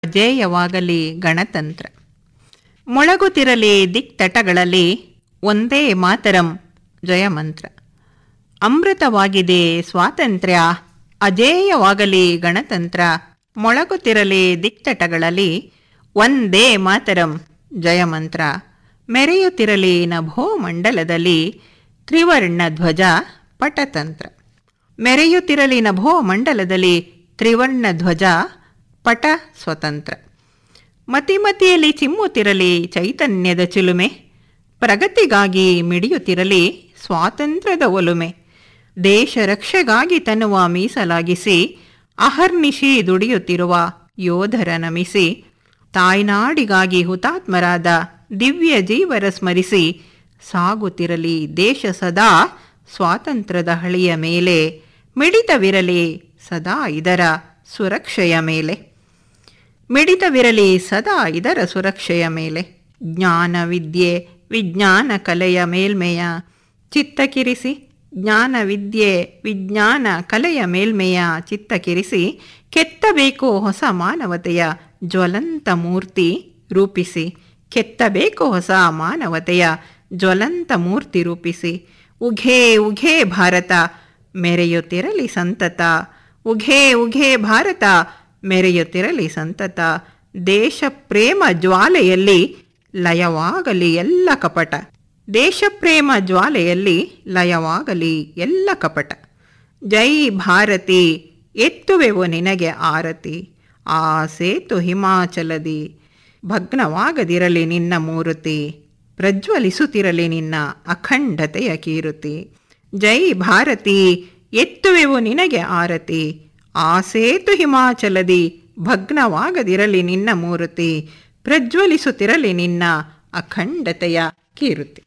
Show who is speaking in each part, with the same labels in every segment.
Speaker 1: ಜೇಯವಾಗಲಿ ಗಣತಂತ್ರ. ಮೊಳಗುತ್ತಿರಲಿ ದಿಕ್ತಟಗಳಲ್ಲಿ ಒಂದೇ ಮಾತರಂ ಜಯಮಂತ್ರ. ಅಮೃತವಾಗಿದೆ ಸ್ವಾತಂತ್ರ್ಯ, ಅಜೇಯವಾಗಲಿ ಗಣತಂತ್ರ. ಮೊಳಗುತ್ತಿರಲಿ ದಿಕ್ತಟಗಳಲ್ಲಿ ಒಂದೇ ಮಾತರಂ ಜಯಮಂತ್ರ. ಮೆರೆಯುತ್ತಿರಲಿ ನಭೋಮಂಡಲದಲ್ಲಿ ತ್ರಿವರ್ಣ ಧ್ವಜ ಪಟತಂತ್ರ. ಮೆರೆಯುತ್ತಿರಲಿ ನಭೋಮಂಡಲದಲ್ಲಿ ತ್ರಿವರ್ಣ ಧ್ವಜ ಪಟ ಸ್ವತಂತ್ರ. ಮತಿಮತಿಯಲ್ಲಿ ಚಿಮ್ಮುತ್ತಿರಲಿ ಚೈತನ್ಯದ ಚಿಲುಮೆ, ಪ್ರಗತಿಗಾಗಿ ಮಿಡಿಯುತ್ತಿರಲಿ ಸ್ವಾತಂತ್ರ್ಯದ ಒಲುಮೆ. ದೇಶ ರಕ್ಷೆಗಾಗಿ ತನ್ನುವ ಮೀಸಲಾಗಿಸಿ ಅಹರ್ನಿಶಿ ದುಡಿಯುತ್ತಿರುವ ಯೋಧರ ನಮಿಸಿ, ತಾಯ್ನಾಡಿಗಾಗಿ ಹುತಾತ್ಮರಾದ ದಿವ್ಯ ಜೀವರ ಸ್ಮರಿಸಿ ಸಾಗುತ್ತಿರಲಿ ದೇಶ ಸದಾ ಸ್ವಾತಂತ್ರ್ಯದ ಹಳಿಯ ಮೇಲೆ. ಮಿಡಿತವಿರಲಿ ಸದಾ ಇದರ ಸುರಕ್ಷೆಯ ಮೇಲೆ. ಮಿಡಿತವಿರಲಿ ಸದಾ ಇದರ ಸುರಕ್ಷೆಯ ಮೇಲೆ. ಜ್ಞಾನ ವಿದ್ಯೆ ವಿಜ್ಞಾನ ಕಲೆಯ ಮೇಲ್ಮೆಯ ಚಿತ್ತಕಿರಿಸಿ, ಜ್ಞಾನ ವಿದ್ಯೆ ವಿಜ್ಞಾನ ಕಲೆಯ ಮೇಲ್ಮೆಯ ಚಿತ್ತಕಿರಿಸಿ, ಕೆತ್ತಬೇಕು ಹೊಸ ಮಾನವತೆಯ ಜ್ವಲಂತ ಮೂರ್ತಿ ರೂಪಿಸಿ. ಕೆತ್ತಬೇಕು ಹೊಸ ಮಾನವತೆಯ ಜ್ವಲಂತ ಮೂರ್ತಿ ರೂಪಿಸಿ. ಉಘೇ ಉಘೇ ಭಾರತ ಮೆರೆಯುತ್ತಿರಲಿ ಸಂತತ. ಉಘೇ ಉಘೇ ಭಾರತ ಮೆರೆಯುತ್ತಿರಲಿ ಸಂತತ. ದೇಶ ಪ್ರೇಮ ಜ್ವಾಲೆಯಲ್ಲಿ ಲಯವಾಗಲಿ ಎಲ್ಲ ಕಪಟ. ದೇಶ ಪ್ರೇಮ ಜ್ವಾಲೆಯಲ್ಲಿ ಲಯವಾಗಲಿ ಎಲ್ಲ ಕಪಟ. ಜೈ ಭಾರತಿ ಎತ್ತುವೆವು ನಿನಗೆ ಆರತಿ. ಆ ಸೇತು ಹಿಮಾಚಲದಿ ಭಗ್ನವಾಗದಿರಲಿ ನಿನ್ನ ಮೂರುತಿ. ಪ್ರಜ್ವಲಿಸುತ್ತಿರಲಿ ನಿನ್ನ ಅಖಂಡತೆಯ ಕೀರುತಿ. ಜೈ ಭಾರತಿ ಎತ್ತುವೆವು ನಿನಗೆ ಆರತಿ. ಆ ಸೇತು ಹಿಮಾಚಲದಿ ಭಗ್ನವಾಗದಿರಲಿ ನಿನ್ನ ಮೂರುತಿ. ಪ್ರಜ್ವಲಿಸುತ್ತಿರಲಿ ನಿನ್ನ ಅಖಂಡತೆಯ ಕೀರುತಿ.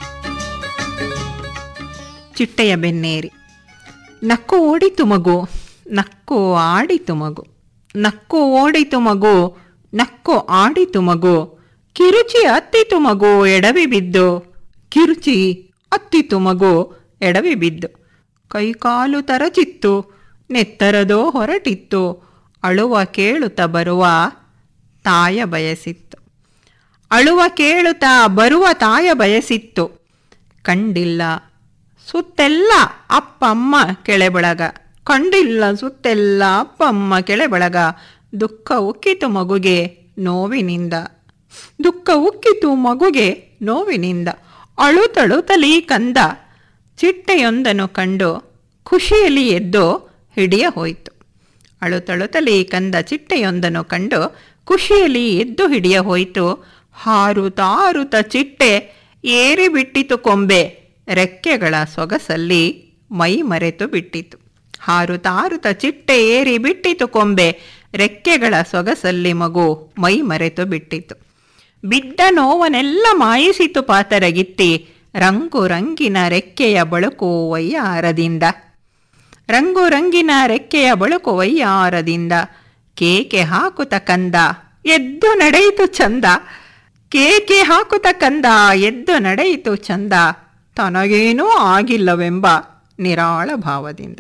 Speaker 1: ಚಿಟ್ಟೆಯ ಬೆನ್ನೇರಿ. ನಕ್ಕು ಓಡಿತು ಮಗು, ನಕ್ಕು ಆಡಿತು ಮಗು. ನಕ್ಕು ಓಡಿತು ಮಗು, ನಕ್ಕು ಆಡಿತು ಮಗು. ಕಿರುಚಿ ಅತ್ತಿತು ಮಗು ಎಡವಿ ಬಿದ್ದು. ಕಿರುಚಿ ಅತ್ತಿತು ಮಗು ಎಡವಿ ಬಿದ್ದು. ಕೈಕಾಲು ತರಚಿತ್ತು, ನೆತ್ತರದೋ ಹೊರಟಿತ್ತು. ಅಳುವ ಕೇಳುತ್ತ ಬರುವ ತಾಯ ಬಯಸಿತ್ತು. ಅಳುವ ಕೇಳುತ್ತಾ ಬರುವ ತಾಯ ಬಯಸಿತ್ತು. ಕಂಡಿಲ್ಲ ಸುತ್ತೆಲ್ಲ ಅಪ್ಪಮ್ಮ ಕೆಳೆಬಳಗ. ಕಂಡಿಲ್ಲ ಸುತ್ತೆಲ್ಲ ಅಪ್ಪಮ್ಮ ಕೆಳೆಬಳಗ. ದುಃಖ ಉಕ್ಕಿತು ಮಗುಗೆ ನೋವಿನಿಂದ. ದುಃಖ ಉಕ್ಕಿತು ಮಗುಗೆ ನೋವಿನಿಂದ. ಅಳುತ್ತಳುತ್ತಲೀ ಕಂದ ಚಿಟ್ಟೆಯೊಂದನ್ನು ಕಂಡು ಖುಷಿಯಲ್ಲಿ ಎದ್ದು ಹಿಡಿಯ ಹೋಯಿತು. ಅಳುತ್ತಳುತ್ತಲೀ ಕಂದ ಚಿಟ್ಟೆಯೊಂದನ್ನು ಕಂಡು ಖುಷಿಯಲ್ಲಿ ಎದ್ದು ಹಿಡಿಯ ಹೋಯಿತು. ಹಾರುತ್ತಾರುತ್ತ ಚಿಟ್ಟೆ ಏರಿ ಬಿಟ್ಟಿತು ಕೊಂಬೆ. ರೆಕ್ಕೆಗಳ ಸೊಗಸಲ್ಲಿ ಮೈ ಮರೆತು ಬಿಟ್ಟಿತು. ಹಾರುತ್ತಾರುತ್ತ ಚಿಟ್ಟೆ ಏರಿ ಬಿಟ್ಟಿತು ಕೊಂಬೆ. ರೆಕ್ಕೆಗಳ ಸೊಗಸಲ್ಲಿ ಮಗು ಮೈ ಮರೆತು ಬಿಟ್ಟಿತು. ಬಿದ್ದ ನೋವನೆಲ್ಲ ಮಾಯಿಸಿತು ಪಾತರಗಿತ್ತಿ. ರಂಗು ರಂಗಿನ ರೆಕ್ಕೆಯ ಬಳುಕು ವಯ್ಯಾರದಿಂದ. ರಂಗು ರಂಗಿನ ರೆಕ್ಕೆಯ ಬಳುಕು ವಯ್ಯಾರದಿಂದ. ಕೇಕೆ ಹಾಕುತ್ತ ಕಂದ ಎದ್ದು ನಡೆಯಿತು ಚಂದ. ಕೇಕೆ ಹಾಕುತ್ತ ಕಂದ ಎದ್ದು ನಡೆಯಿತು ಚಂದ. ತನಗೇನೂ ಆಗಿಲ್ಲವೆಂಬ ನಿರಾಳ ಭಾವದಿಂದ.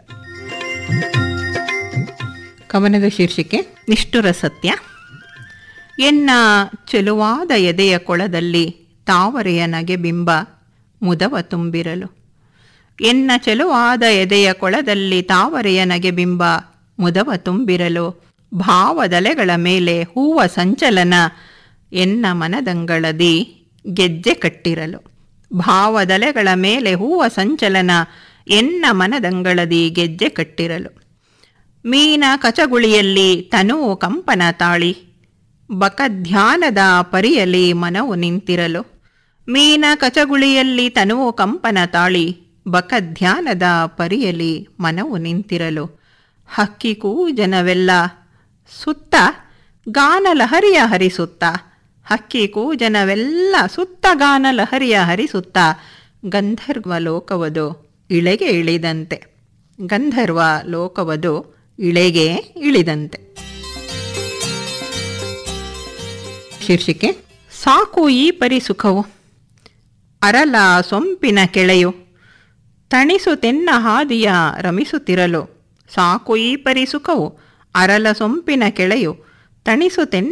Speaker 1: ಕವನದ ಶೀರ್ಷಿಕೆ ನಿಷ್ಠುರ ಸತ್ಯ. ಎನ್ನ ಚೆಲುವಾದ ಎದೆಯ ಕೊಳದಲ್ಲಿ ತಾವರೆಯ ನಗೆಬಿಂಬ ಮುದವ ತುಂಬಿರಲು. ಎನ್ನ ಚೆಲುವಾದ ಎದೆಯ ಕೊಳದಲ್ಲಿ ತಾವರೆಯ ನಗೆಬಿಂಬ ಮುದವ ತುಂಬಿರಲು. ಭಾವದಲೆಗಳ ಮೇಲೆ ಹೂವ ಸಂಚಲನ ಎನ್ನ ಮನದಂಗಳದಿ ಗೆಜ್ಜೆ ಕಟ್ಟಿರಲು. ಭಾವದಲೆಗಳ ಮೇಲೆ ಹೂವ ಸಂಚಲನ ಎನ್ನ ಮನದಂಗಳದಿ ಗೆಜ್ಜೆ ಕಟ್ಟಿರಲು. ಮೀನ ಕಚಗುಳಿಯಲ್ಲಿ ತನುವು ಕಂಪನ ತಾಳಿ ಬಕಧ್ಯಾನದ ಪರಿಯಲಿ ಮನವು ನಿಂತಿರಲು. ಮೀನ ಕಚಗುಳಿಯಲ್ಲಿ ತನುವು ಕಂಪನ ತಾಳಿ ಬಕಧ್ಯಾನದ ಪರಿಯಲಿ ಮನವು ನಿಂತಿರಲು. ಹಕ್ಕಿ ಕೂಜನವೆಲ್ಲ ಸುತ್ತ ಗಾನ ಲಹರಿಯ ಹರಿಸುತ್ತ. ಹಕ್ಕಿ ಕೂಜನವೆಲ್ಲ ಸುತ್ತ ಗಾನ ಲಹರಿಯ ಹರಿಸುತ್ತ. ಗಂಧರ್ವ ಲೋಕವದು ಇಳೆಗೆ ಇಳಿದಂತೆ. ಗಂಧರ್ವ ಲೋಕವದು ಇಳೆಗೆ ಇಳಿದಂತೆ. ಶೀರ್ಷಿಕೆ ಸಾಕು ಈ ಪರಿ ಸುಖವು. ಅರಲ ಸೊಂಪಿನ ಕೆಳೆಯು ತಣಿಸುತೆನ್ನ ಹಾದಿಯ ರಮಿಸುತ್ತಿರಲು. ಸಾಕು ಈ ಪರಿ ಸುಖವು. ಅರಲ ಸೊಂಪಿನ ಕೆಳೆಯು ತಣಿಸುತೆನ್ನ